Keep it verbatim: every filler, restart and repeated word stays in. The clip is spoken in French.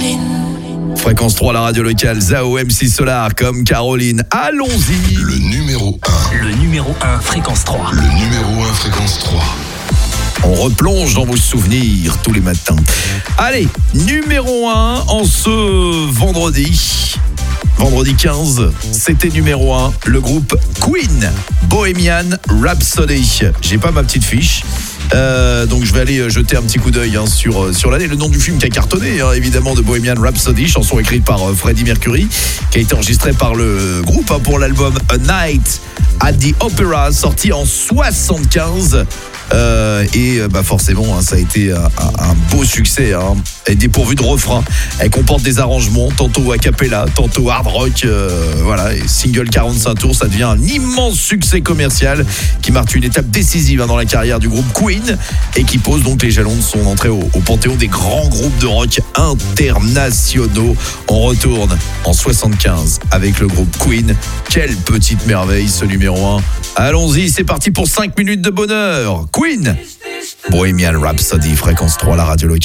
Caroline. Fréquence trois, la radio locale, Zao, M C Solar, comme Caroline. Allons-y. Le numéro un. Le numéro un, Fréquence trois. Le numéro un, Fréquence trois. On replonge dans vos souvenirs tous les matins. Allez, numéro un en ce vendredi. Vendredi quinze, c'était numéro un, le groupe Queen, Bohemian Rhapsody. J'ai pas ma petite fiche. Euh, donc je vais aller jeter un petit coup d'œil hein, sur, sur l'année. Le nom du film qui a cartonné, hein, évidemment, de Bohemian Rhapsody, chanson écrite par euh, Freddie Mercury, qui a été enregistrée par le groupe hein, pour l'album A Night at the Opera, sorti en soixante-quinze. Euh, et bah forcément hein, ça a été un, un beau succès hein. Elle est dépourvue de refrain, elle comporte des arrangements tantôt a cappella, tantôt hard rock, euh, voilà, et single quarante-cinq tours, ça devient un immense succès commercial qui marque une étape décisive hein, dans la carrière du groupe Queen et qui pose donc les jalons de son entrée au, au panthéon des grands groupes de rock internationaux. On retourne en soixante-quinze avec le groupe Queen. Quelle petite merveille ce numéro un. Allons-y, c'est parti pour cinq minutes de bonheur. Queen, Bohemian Rhapsody, Fréquence trois, la radio locale.